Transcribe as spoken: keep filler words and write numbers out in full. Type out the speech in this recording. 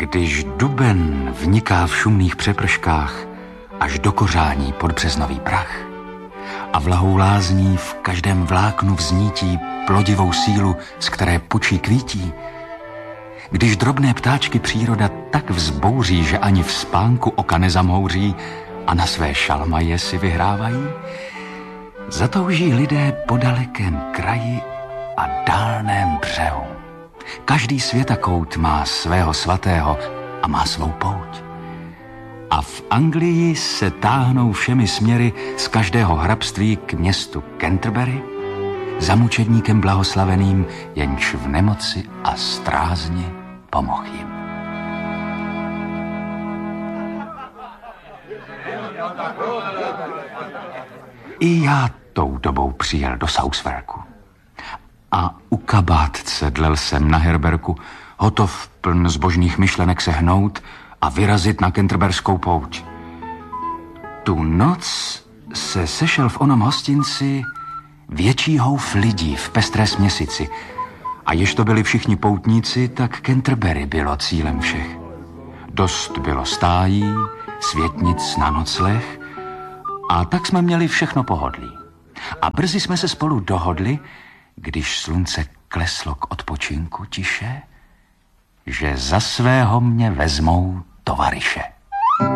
Když duben vniká v šumných přeprškách až do kořání pod březnový prach a vlahou lázní v každém vláknu vznítí plodivou sílu, z které pučí kvítí, když drobné ptáčky příroda tak vzbouří, že ani v spánku oka nezamhouří a na své šalmaje si vyhrávají, zatouží lidé po dalekém kraji a dálném břehu. Každý světakout má svého svatého a má svou pouť. A v Anglii se táhnou všemi směry z každého hrabství k městu Canterbury za mučedníkem blahoslaveným, jenž v nemoci a strázně pomohl jim. I já tou dobou přijel do Southwarku. A u kabátce dlel jsem na herberku, hotov pln zbožných myšlenek se hnout a vyrazit na canterburskou pouť. Tu noc se sešel v onom hostinci větší houf lidí v pestré směsici. A jež to byli všichni poutníci, tak Canterbury bylo cílem všech. Dost bylo stájí, světnic na nocleh a tak jsme měli všechno pohodlí. A brzy jsme se spolu dohodli, když slunce kleslo k odpočinku tiše, že za svého mě vezmou tovaryše.